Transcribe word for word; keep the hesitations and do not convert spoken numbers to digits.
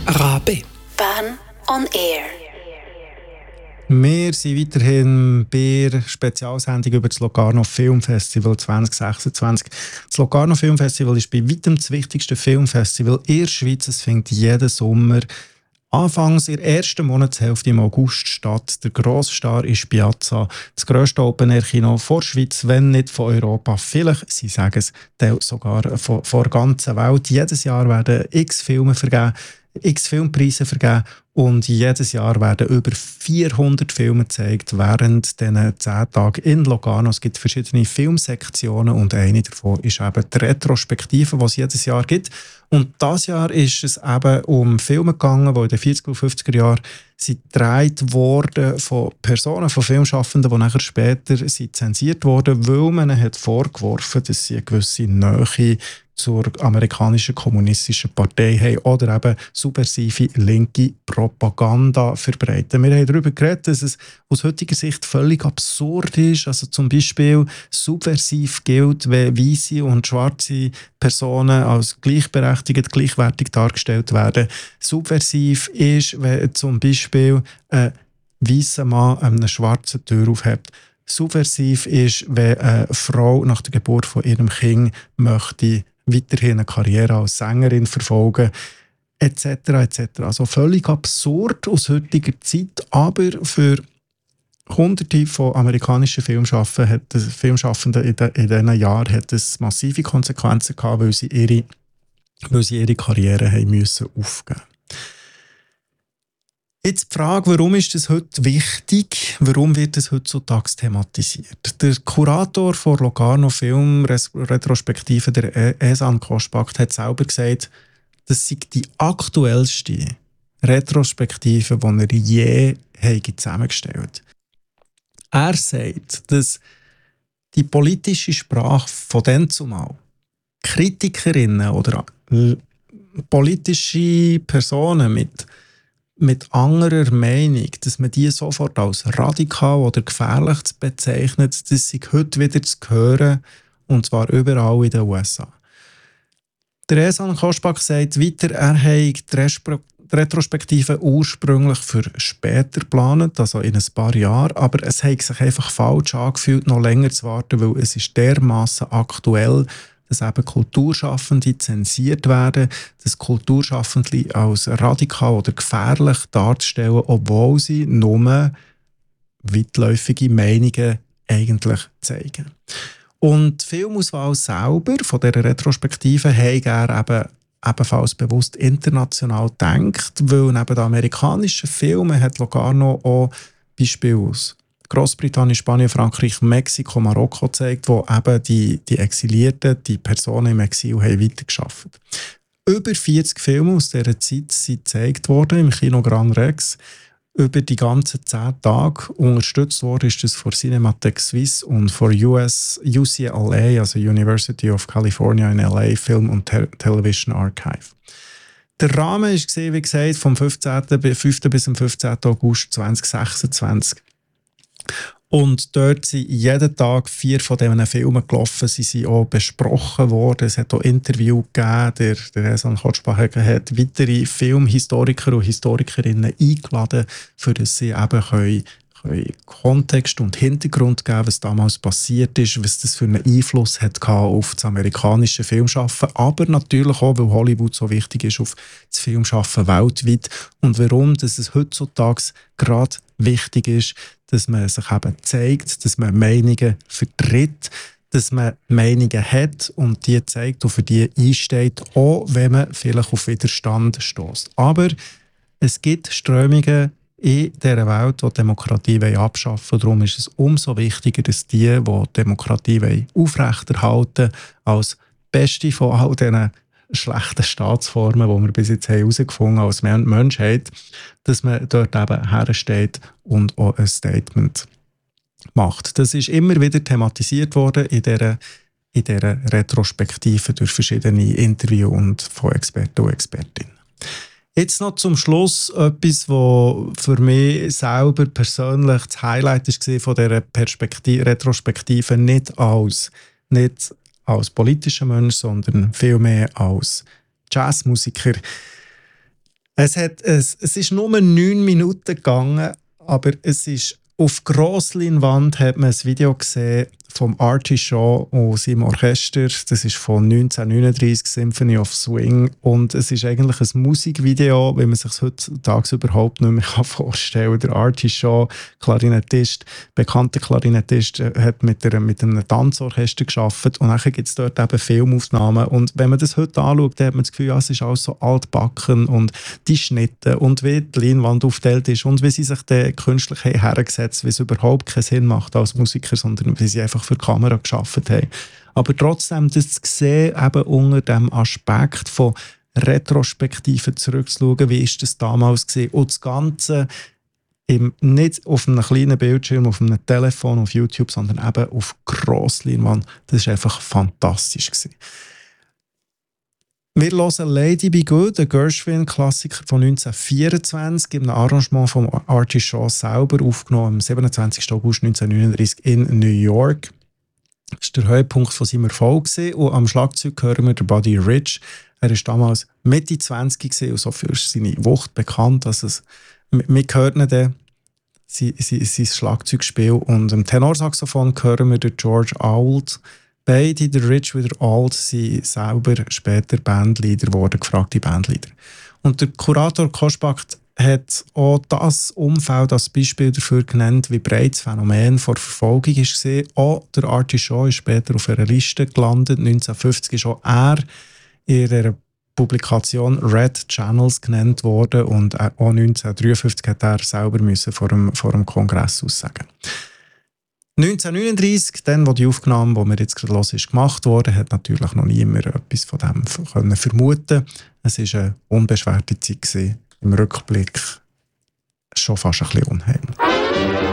Rabe. Bern on Air. Wir sind weiterhin bei der Spezialsendung über das Locarno Filmfestival zwanzig sechsundzwanzig. Das Locarno Filmfestival ist bei weitem das wichtigste Filmfestival in der Schweiz. Es findet jeden Sommer anfangs in der ersten Monatshälfte im August statt. Der Grossstar ist Piazza, das grösste Open-Air-Kino vor der Schweiz, wenn nicht von Europa. Vielleicht, sie sagen es, sogar von, von der ganzen Welt. Jedes Jahr werden x Filme vergeben, x Filmpreise vergeben und jedes Jahr werden über vierhundert Filme gezeigt während diesen zehn Tagen in Locarno. Es gibt verschiedene Filmsektionen und eine davon ist eben die Retrospektive, die es jedes Jahr gibt. Und dieses Jahr ist es eben um Filme gegangen, die in den vierziger und fünfziger Jahren sind gedreht wurden von Personen, von Filmschaffenden, die nachher später sind zensiert wurden, weil man hat vorgeworfen, dass sie eine gewisse Nähe zur amerikanischen kommunistischen Partei haben oder eben subversive linke Propaganda verbreiten. Wir haben darüber geredet, dass es aus heutiger Sicht völlig absurd ist. Also zum Beispiel subversiv gilt, wenn weiße und schwarze Personen als gleichberechtigt, gleichwertig dargestellt werden. Subversiv ist, wenn zum Beispiel ein weißer Mann eine schwarze Tür aufhebt. Subversiv ist, wenn eine Frau nach der Geburt von ihrem Kind möchte weiterhin eine Karriere als Sängerin verfolgen, et cetera et cetera. Also völlig absurd aus heutiger Zeit, aber für Hunderte von amerikanischen Filmschaffenden hat das, Filmschaffenden in, de, in diesen Jahren hat es massive Konsequenzen gehabt, weil sie ihre, weil sie ihre Karriere haben müssen aufgeben. Jetzt die Frage, warum ist das heute wichtig? Warum wird das heutzutage thematisiert? Der Kurator von Locarno Film Retrospektive, der Ehsan Koçpak, hat selber gesagt, das sei die aktuellste Retrospektive, die er je zusammengestellt hat. Er sagt, dass die politische Sprache von dann zumal Kritikerinnen oder politische Personen mit mit anderer Meinung, dass man die sofort als radikal oder gefährlich bezeichnet, das ist heute wieder zu hören, und zwar überall in den U S A. Der Ehsan Koçpak sagt weiter, er habe die Retrospektive ursprünglich für später geplant, also in ein paar Jahren, aber es hat sich einfach falsch angefühlt, noch länger zu warten, weil es ist dermassen aktuell, dass eben Kulturschaffende zensiert werden, dass Kulturschaffende als radikal oder gefährlich darzustellen, obwohl sie nur weitläufige Meinungen eigentlich zeigen. Und die Filmauswahl selber von dieser Retrospektive hat er eben ebenfalls bewusst international gedacht, weil neben den amerikanischen Filmen hat Locarno auch Beispiele aus Großbritannien, Spanien, Frankreich, Mexiko, Marokko zeigt, wo eben die, die Exilierten, die Personen im Exil haben weitergearbeitet. Über vierzig Filme aus dieser Zeit sind gezeigt worden im Kino Grand Rex. Über die ganzen zehn Tage unterstützt worden ist das von Cinematheque Suisse und von U S, U C L A, also University of California in L A, Film und Te- Television Archive. Der Rahmen ist, wie gesagt, vom fünfzehnten bis zum fünfzehnten August zwanzig sechsundzwanzig. Und dort sind jeden Tag vier von diesen Filmen gelaufen. Sie sind auch besprochen worden. Es hat auch Interviews gegeben. Der, der Ehsan Koçpak hat weitere Filmhistoriker und Historikerinnen eingeladen, für dass sie eben können, können Kontext und Hintergrund geben, was damals passiert ist, was das für einen Einfluss hat auf das amerikanische Filmschaffen, aber natürlich auch, weil Hollywood so wichtig ist, auf das Filmschaffen weltweit und warum dass es heutzutage gerade wichtig ist, dass man sich eben zeigt, dass man Meinungen vertritt, dass man Meinungen hat und die zeigt und für die einsteht, auch wenn man vielleicht auf Widerstand stößt. Aber es gibt Strömungen in dieser Welt, die Demokratie abschaffen wollen. Darum ist es umso wichtiger, dass die, die Demokratie aufrechterhalten, als beste von all diesen schlechten Staatsformen, die wir bis jetzt herausgefunden haben als Menschheit, dass man dort eben hersteht und auch ein Statement macht. Das ist immer wieder thematisiert worden in dieser, in dieser Retrospektive durch verschiedene Interviews und von Experten und Expertinnen. Jetzt noch zum Schluss etwas, was für mich selber persönlich das Highlight war von dieser Perspektive, Retrospektive, nicht als, nicht als politischer Mensch, sondern vielmehr als Jazzmusiker. Es, hat, es, es ist nur neun Minuten gegangen, aber es ist auf Grossleinwand hat man ein Video gesehen vom Artie Shaw und seinem Orchester. Das ist von neunzehnhundertneununddreissig, Symphony of Swing. Und es ist eigentlich ein Musikvideo, wie man sich heutzutage überhaupt nicht mehr vorstellen kann. Der Artie Shaw, Klarinettist, bekannter Klarinettist, hat mit, der, mit einem Tanzorchester gearbeitet. Und dann gibt es dort eben Filmaufnahmen. Und wenn man das heute anschaut, dann hat man das Gefühl, ja, es ist alles so altbacken und die Schnitte und wie die Leinwand aufgeteilt ist und wie sie sich dann künstlich hergesetzt, wie es überhaupt keinen Sinn macht als Musiker, sondern wie sie einfach für die Kamera geschaffen haben. Aber trotzdem, das zu sehen, eben unter dem Aspekt von Retrospektiven zurückzuschauen, wie ist das damals gewesen, und das Ganze eben nicht auf einem kleinen Bildschirm, auf einem Telefon, auf YouTube, sondern eben auf Grossleinwand, das war einfach fantastisch gewesen. Wir hören Lady Be Good, ein Gershwin-Klassiker von neunzehnhundertvierundzwanzig, im Arrangement von Artie Shaw selber, aufgenommen am siebenundzwanzigsten August neunzehnhundertneununddreissig in New York. Das war der Höhepunkt von seinem Erfolg. Und am Schlagzeug hören wir den Buddy Rich. Er war damals Mitte zwanzig und so für seine Wucht bekannt. Also es, wir hören ihn dann, sein, sein, sein Schlagzeugspiel. Und am Tenorsaxophon hören wir den George Auld. Beide, der Rich wie der Auld, sind selber später Bandleader geworden, gefragte Bandleader. Und der Kurator Koschbach hat auch das Umfeld als Beispiel dafür genannt, wie breit das Phänomen vor Verfolgung war. Auch der Artie Shaw ist später auf einer Liste gelandet. neunzehnhundertfünfzig ist auch er in ihrer Publikation Red Channels genannt worden und auch neunzehnhundertdreiundfünfzig hat er selber müssen vor dem, vor dem Kongress aussagen. neunzehnhundertneununddreissig, dann, wo die Aufnahme, die wir jetzt gerade hören, ist gemacht wurde, hat natürlich noch niemand etwas von dem können vermuten. Es war eine unbeschwerte Zeit gewesen. Im Rückblick schon fast ein bisschen unheimlich.